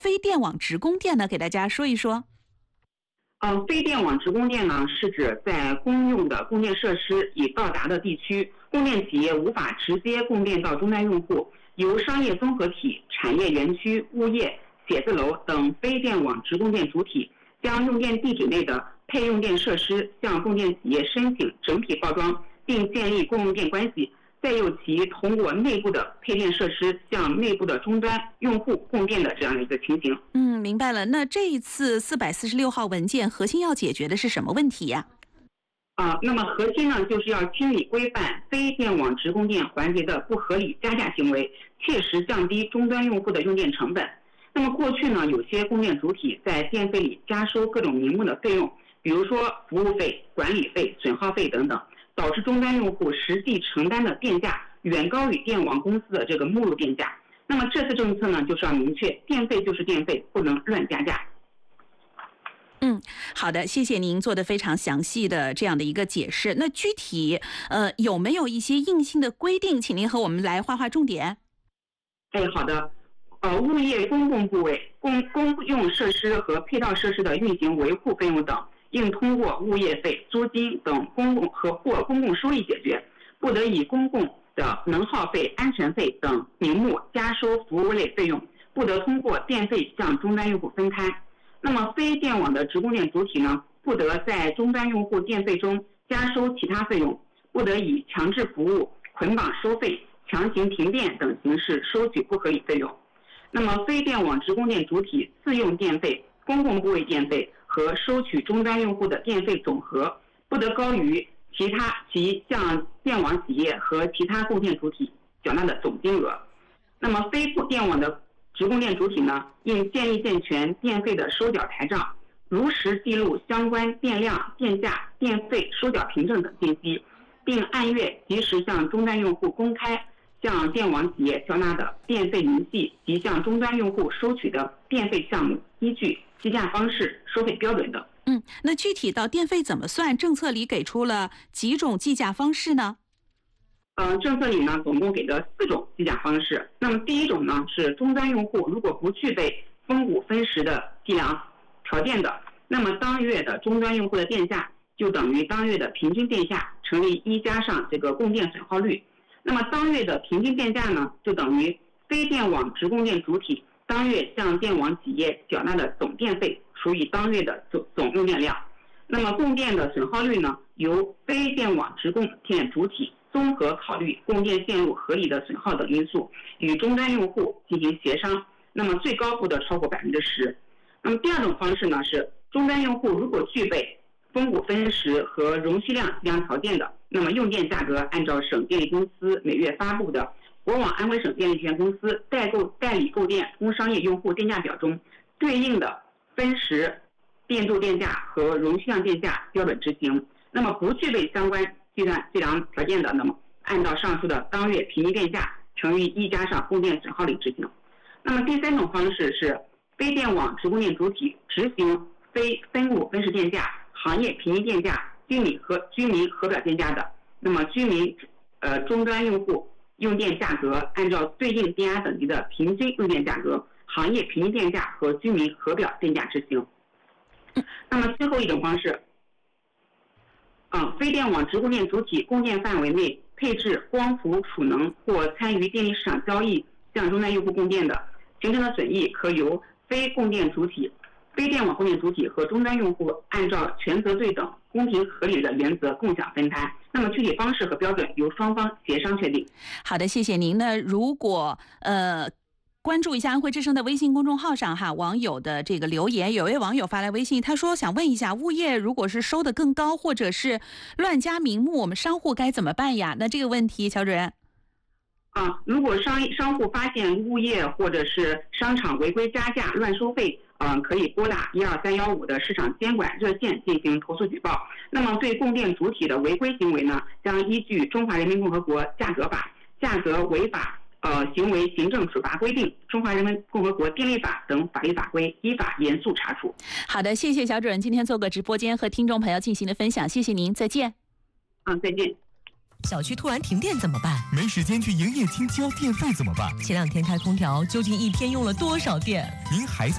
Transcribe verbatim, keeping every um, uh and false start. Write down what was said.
非电网职工店呢？给大家说一说。 呃，非电网职工店呢，是指在公用的供电设施已到达的地区，供电企业无法直接供电到终端用户，由商业综合体、产业园区、物业、写字楼等非电网职工店主体，将用电地址内的配用电设施向供电企业申请整体报装，并建立供用电关系，再由其通过内部的配电设施向内部的终端用户供电的这样的一个情形。 嗯，明白了。那这一次四百四十六号文件核心要解决的是什么问题呀？ 啊，那么核心呢，就是要清理规范非电网职工店环节的不合理加价行为，切实降低终端用户的用电成本。那么过去呢，有些供电主体在电费里加收各种名目的费用，比如说服务费、管理费、损耗费等等，导致终端用户实际承担的电价远高于电网公司的这个目录电价。那么这次政策呢，就是要明确电费就是电费，不能乱加价。 嗯，好的，谢谢您做的非常详细的这样的一个解释。那具体呃有没有一些硬性的规定，请您和我们来划划重点。 哎，好的。呃，物业公共部位、公公用设施和配套设施的运行维护费用等，应通过物业费、租金等公共和或公共收益解决，不得以公共的能耗费、安全费等名目加收服务类费用，不得通过电费向终端用户分摊。那么非电网的职工店主体呢，不得在终端用户电费中加收其他费用，不得以强制服务、捆绑收费、强行停电等形式收取不合理费用。那么非电网职工店主体自用电费、公共部位电费和收取终端用户的电费总和，不得高于其他其向电网企业和其他供电主体缴纳的总金额。那么非电网的职工店主体呢，应建立健全电费的收缴台账，如实记录相关电量、电价、电费收缴凭证等信息，并按月及时向终端用户公开向电网企业缴纳的电费明细及向终端用户收取的电费项目依据、计价方式、收费标准等。 嗯，那具体到电费怎么算，政策里给出了几种计价方式呢？ 呃，政策里呢，总共给了四种计价方式。那么第一种呢，是终端用户如果不具备分股分时的计量条件的，那么当月的终端用户的电价就等于当月的平均电价乘以一加上这个供电损耗率。那么当月的平均电价呢，就等于非电网职工店主体当月向电网企业缴纳的总电费除以当月的总总用电量。那么供电的损耗率呢，由非电网职工店主体综合考虑供电线路合理的损耗等因素，与终端用户进行协商，那么最高不得超过百分之十。那么第二种方式呢，是终端用户如果具备分股分时和容需量计量条件的，那么用电价格按照省电力公司每月发布的国网安徽省电力有限公司代购代理购电工商业用户电价表中对应的分时电度电价和容需量电价标准执行。那么不具备相关计算计量条件的，那么按照上述的当月平均电价乘以一加上供电损耗率执行。那么第三种方式是非电网职工店主体执行非分股分时电价、行业平均电价、居民和居民核表电价的，那么居民呃终端用户用电价格按照对应电压等级的平均用电价格、行业平均电价和居民核表电价执行。那么最后一种方式，啊，非电网职工店主体供电范围内配置光伏储能或参与电力市场交易向终端用户供电的，形成的损益可由非供电主体、非电网供电主体和终端用户按照权责对等、公平合理的原则共享分摊。那么具体方式和标准由双方协商确定。 好的，谢谢您。那如果呃。关注一下安徽之声的微信公众号上哈，网友的这个留言，有位网友发来微信，他说想问一下，物业如果是收的更高，或者是乱加名目，我们商户该怎么办呀？那这个问题，乔主任。 啊，如果商商户发现物业或者是商场违规加价、乱收费，嗯、呃，可以拨打一二三幺五的市场监管热线进行投诉举报。那么对供电主体的违规行为呢，将依据《中华人民共和国价格法》、价格违法呃行为行政处罚规定、中华人民共和国电力法等法律法规，依法严肃查处。 好的，谢谢小主任今天做个直播间和听众朋友进行的分享，谢谢您，再见。 嗯，再见。 小区突然停电怎么办？ 没时间去营业厅交电费怎么办？ 前两天开空调，究竟一天用了多少电？ 您还在